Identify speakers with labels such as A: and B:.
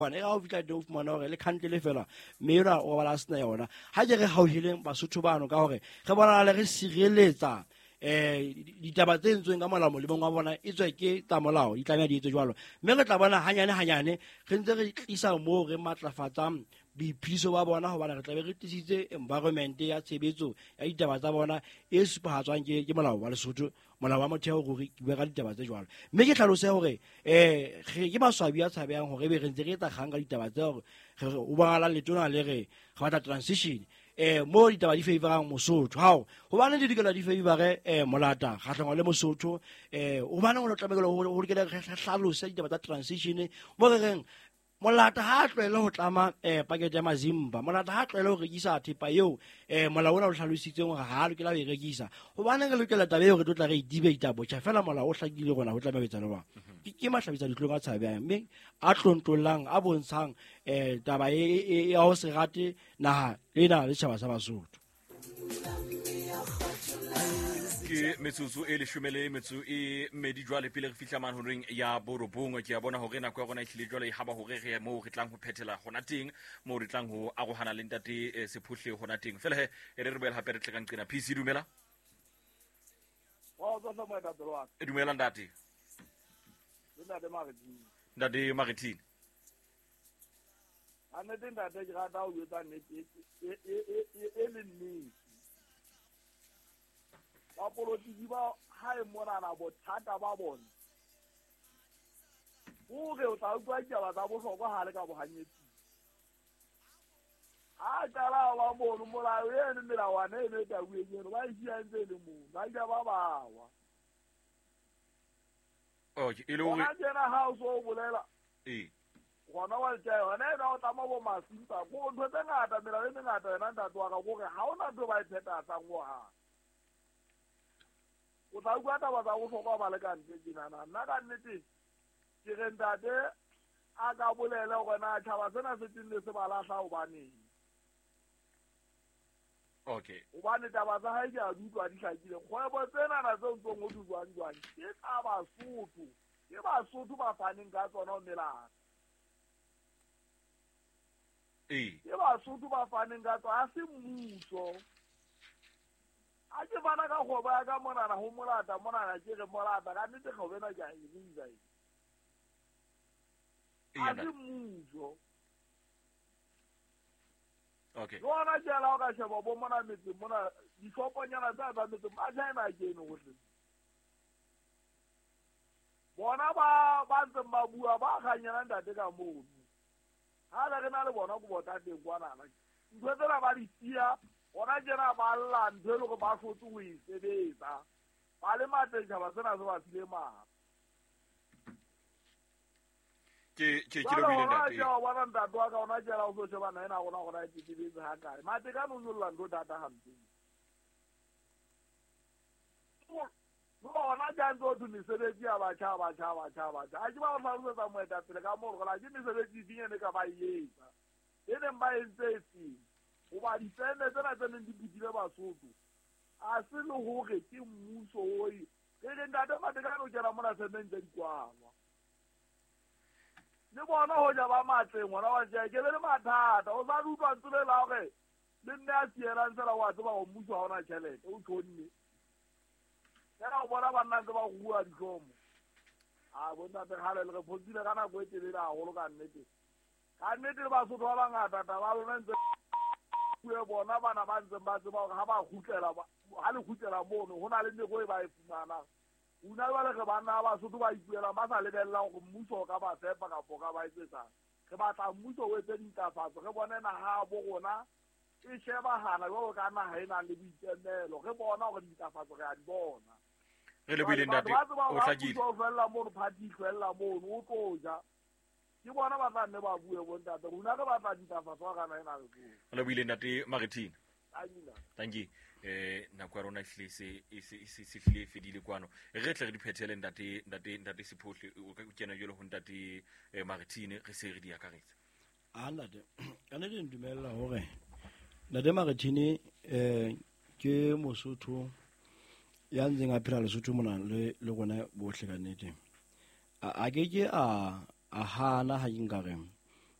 A: Bana ga o fitla de o fumana hore le khantle fela mme yona o bala sena yona ha je re hauheleng Basotho bano ka hore re bona le re sireletsa ditaba tse ntsweng ka molao molemong wa bona e tswa ke tsa molao di tlameha di etse jwalo mme re tla bona hanyane re ntse re tlisa moo re matlafatsang boiphediso ba bona hobane re tlabe re tlisitse environment ya tshebetso ya ditaba tsa bona e supahatswang ke molao wa Lesotho molao wa motheo ruri ke bua ka ditaba tse jwalo mme ke tlhalose hore ke maswabi a tshabehang hore be re ntse re etsa kgang ka ditaba tse hore o bangala letona le re batla transition mo ditaba di favorang Mosotho hao hobane di dikela di favore molata kgahlano le Mosotho hobane o tlamela ho dikela hlalosa ditaba tsa transition mo re reng molata ha tlwele ho tlama pakete ya mazimba molata ha tlwele ho rekisa thepa eo molao ona o hlalositseng hore ha lokela ho e rekisa hobane re lokela taba eo re tlo tla re debate botjha fela molao o hlakile gona ho tlameha etsa le ba ke mahlabisa ditlong a tshabang mme a tlontollang a bontshang taba e ya ho se rate naha lena le tjhaba sa Basotho
B: ke metsotso e leshomele metso e medi jwale pele re fihla manhoreng ya borobongwe ke a bona hore nako ya rona e hlile jwale e haba hore re mo re tlang ho phethela hona teng mo re tlang ho arohana le ntate Sephuhle hona teng fela he re boela hape re tle ka nqena PC dumela dumela ntate ntate Martin
C: ane te ntate ke rata ho etsa nnete e le nnete bapolotiki ba hae monana bothata ba bona hore o tla utlwa ditaba tsa bohlokwa ha le ka bohanyetsi ha qala ba mono molao ene melawana ene ta bueng ba isiantse le moo ba ja ba bawa
B: okay ile o
C: jena ha o so bolela gona wa tjaya hona ena o tama bo masimpa go ntho tse ngata melao e ngata yena ntate wa ka gore ha ona ntho ba e phethatsang go ha o tla utlwa taba tsa bohlokwa ba le ka ntle ke nana nna ka nnete ke re ntate a ka bolele gore na tšhaba sena se tinne se ba lahla hobaneng
B: okay
C: hobane taba tsa hae ke a di utlwa di hlakile kgwebo tsenana tse ntsong go di jwang ke tsa Basotho ke Basotho ba faneng ka tsona o melana ke Basotho ba faneng ka tsona a se mmuso a ke bana ka go ba ka monana ho molata monana ke re molata ka nnete go bena ke a e risa a se mmuso
B: okay
C: lona jela o ka sheba bo mona metse mona dishoponyana tsa metse ba China ke eno gohle bona ba ntse ba bua ba ganyana ntate ka moo ha le rena le bona go bota teng kwana ntho tsena ba di tia ona jena ba lla ntho le go ba fotse go e sebetsa ba le mateng ba sena se ba tsile mara
B: ke lo bile ntate
C: ja bona ntate wa ka ona jela o so sheba na ena gona e tibetse ha kae mate ka no nyolla ndo data hampe bona ja ndo tu ni sebetsi ya ba cha a ke ba ba go tsa moeta pele ka mo gola ke ni sebetsi dinyane ka ba yetsa ene mba entse o ba di tsene tsena tse neng di bidile Basotho a se le hore ke mmuso oi ke le ntate mate ka no jela mona semente dikwangwa le bona ho ja ba matleng ngwana wa ja ke le mathata o sa utlwa tsile la hore le nne a siela ntsela wa tseba go mmuso ha ona tšhelete o tshonne ya o bona ba nna ba go bua dihlomo a bona te gale le re photile ka nako e telele haholo ka nnete le Basotho ba bangata ba lona ntse bue bona bana ba ntse ba tseba ha ba gutlela ha le gutlela mono hona le nego e ba e fumana una ba le ge bana Basotho ba ipuela ba sa lebella go mmuso ka ba fepa ka foka ba etsetsa ge ba tla mmuso o etse ditafatso ge bona na ha bo gona e sheba hana go ka na ha ina le boitemelo ge bona go ditafatso ge a di bona
B: re le bile ntate o hlakile
C: o fella mo party fella mo o tloja ke bona ba tla nne ba bue bo ntate runa ke ba tla ditafatso ka na ina
B: le bile ntate Martin thank you nako ya rona hlise se hlile fedile kwano re tle re diphethele ntate Sephuhle o ka kena jelo ho ntate Martin re se re di akaretsa
A: ntate kana di ndumela hore ntate Martin ke Mosotho ya ntseng a phela Lesotho mona le gona bohle ka nnete a ke a hana ha nkare